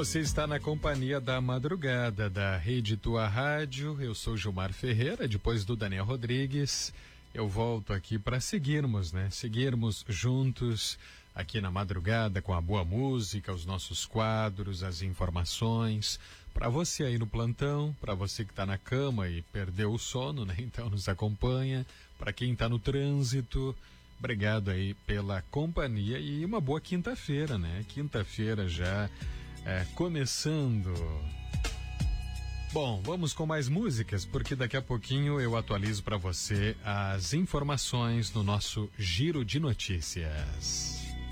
Você está na companhia da madrugada da Rede Tua Rádio. Eu sou Gilmar Ferreira, depois do Daniel Rodrigues. Eu volto aqui para seguirmos, né? Seguirmos juntos aqui na madrugada com a boa música, os nossos quadros, as informações. Para você aí no plantão, para você que está na cama e perdeu o sono, né? Então nos acompanha. Para quem está no trânsito, obrigado aí pela companhia e uma boa quinta-feira, né? Quinta-feira já começando. Bom, vamos com mais músicas, porque daqui a pouquinho eu atualizo para você as informações no nosso Giro de Notícias.